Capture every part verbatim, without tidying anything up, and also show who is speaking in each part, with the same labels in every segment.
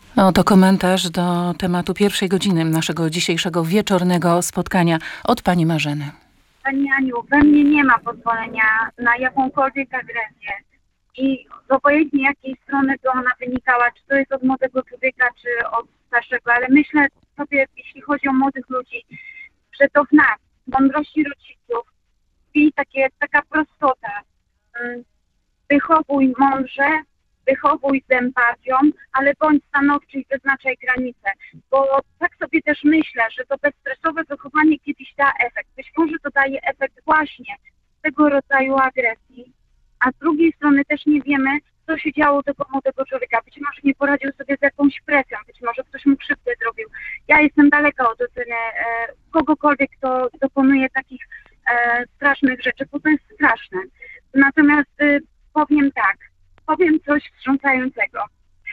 Speaker 1: Oto komentarz do tematu pierwszej godziny naszego dzisiejszego wieczornego spotkania od pani Marzeny.
Speaker 2: Pani Aniu, we mnie nie ma pozwolenia na jakąkolwiek agresję i obojętnie jakiej strony by ona wynikała, czy to jest od młodego człowieka, czy od starszego, ale myślę sobie, jeśli chodzi o młodych ludzi, że to w nas, mądrości rodziców i takie, taka prostota. Wychowuj mądrze, wychowuj z empatią, ale bądź stanowczy i wyznaczaj granice. Bo tak sobie też myślę, że to bezstresowe wychowanie kiedyś da efekt. Być może to daje efekt właśnie tego rodzaju agresji, a z drugiej strony też nie wiemy, co się działo tego młodego człowieka. Być może nie poradził sobie z jakąś presją, być może ktoś mu krzywdę zrobił. Ja jestem daleka od oceny e, kogokolwiek, kto dokonuje takich e, strasznych rzeczy, bo to jest straszne. Natomiast e, powiem tak, powiem coś wstrząsającego.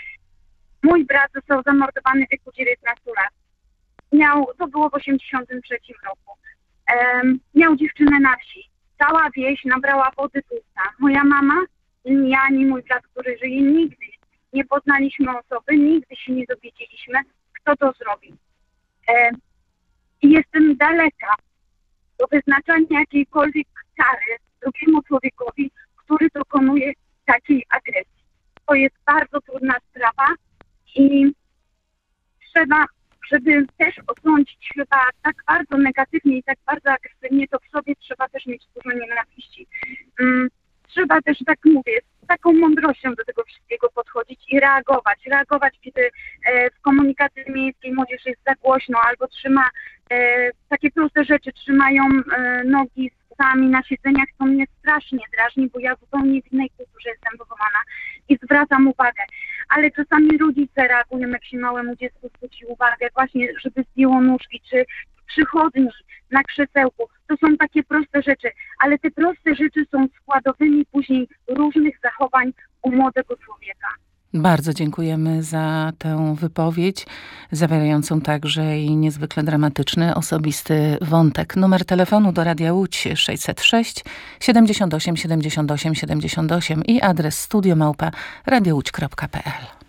Speaker 2: Mój brat został zamordowany w wieku dziewiętnastu lat. Miał, to było w osiemdziesiątym trzecim roku. Um, miał dziewczynę na wsi. Cała wieś nabrała wody z usta. Moja mama, ani ja, ani mój brat, który żyje, nigdy nie poznaliśmy osoby, nigdy się nie dowiedzieliśmy, kto to zrobił. Um, I jestem daleka do wyznaczania jakiejkolwiek kary drugiemu człowiekowi, który dokonuje takiej agresji. To jest bardzo trudna sprawa i trzeba, żeby też osądzić chyba tak bardzo negatywnie i tak bardzo agresywnie, to w sobie trzeba też mieć dużo nienawiści. Um, trzeba też, tak mówię, z taką mądrością do tego wszystkiego podchodzić i reagować. Reagować, kiedy e, w komunikacji miejskiej młodzież jest za głośno albo trzyma e, takie proste rzeczy, trzymają e, nogi sami na siedzeniach, to mnie strasznie drażni, bo ja zupełnie w innej kulturze jestem wychowana i zwracam uwagę. Ale czasami rodzice reagują, jak się małemu dziecku zwróci uwagę, właśnie żeby zdjęło nóżki, czy w przychodni, na krzesełku. To są takie proste rzeczy, ale te proste rzeczy są składowymi później różnych zachowań u młodego człowieka.
Speaker 1: Bardzo dziękujemy za tę wypowiedź, zawierającą także i niezwykle dramatyczny, osobisty wątek. Numer telefonu do Radia Łódź sześćset sześć siedemdziesiąt osiem siedemdziesiąt osiem siedemdziesiąt osiem i adres studio małpa radiołódź kropka p l.